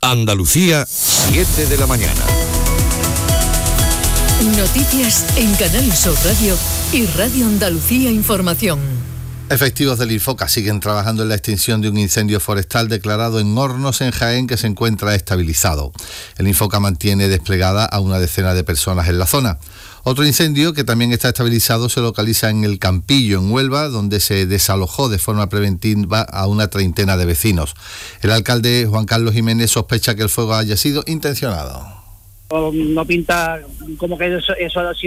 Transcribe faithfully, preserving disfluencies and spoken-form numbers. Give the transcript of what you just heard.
Andalucía, siete de la mañana. Noticias en Canal Sur Radio y Radio Andalucía Información. Efectivos del Infoca siguen trabajando en la extinción de un incendio forestal declarado en Hornos, en Jaén, que se encuentra estabilizado. El Infoca mantiene desplegada a una decena de personas en la zona. Otro incendio que también está estabilizado se localiza en El Campillo, en Huelva, donde se desalojó de forma preventiva a una treintena de vecinos. El alcalde Juan Carlos Jiménez sospecha que el fuego haya sido intencionado. No pinta como que eso, eso ha sido